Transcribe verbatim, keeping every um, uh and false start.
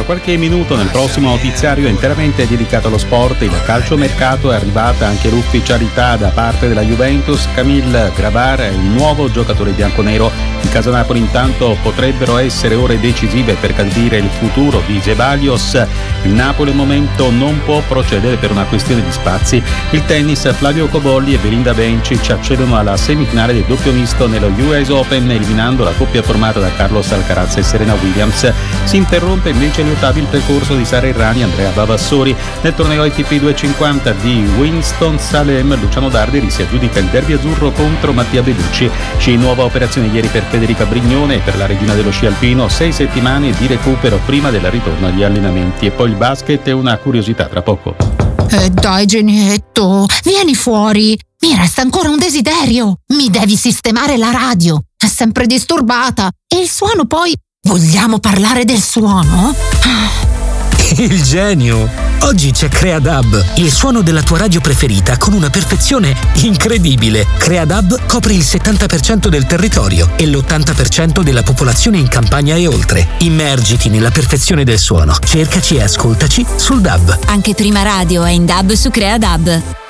qualche minuto nel prossimo notiziario interamente dedicato allo sport. Il calciomercato è arrivata anche l'ufficialità da parte della Juventus. Camille Gravar è il nuovo giocatore bianconero. In casa Napoli intanto potrebbero essere ore decisive per capire il futuro di Zeballos. Il Napoli al momento non può procedere per una questione di spazi. Il tennis, Flavio Cobolli e Belinda Bencic accedono alla semifinale del doppio misto nello U S Open, eliminando la coppia formata da Carlos Alcaraz e Serena Williams. Si interrompe invece agli ottavi il percorso di Sara Errani e Andrea Vavassori. Nel torneo A T P duecentocinquanta di Winston-Salem, Luciano Darderi si aggiudica il derby azzurro contro Mattia Bellucci. Sci nuova operazione ieri per Federica Brignone e per la regina dello sci alpino, sei settimane di recupero prima del ritorno agli allenamenti. E poi il basket è una curiosità tra poco. Eh dai Genietto, vieni fuori, mi resta ancora un desiderio, mi devi sistemare la radio, è sempre disturbata, e il suono poi, vogliamo parlare del suono? Il genio! Oggi c'è Creadub, il suono della tua radio preferita con una perfezione incredibile. Creadub copre il settanta per cento del territorio e l'ottanta per cento della popolazione in campagna e oltre. Immergiti nella perfezione del suono. Cercaci e ascoltaci sul D A B. Anche Prima Radio è in D A B su Creadub.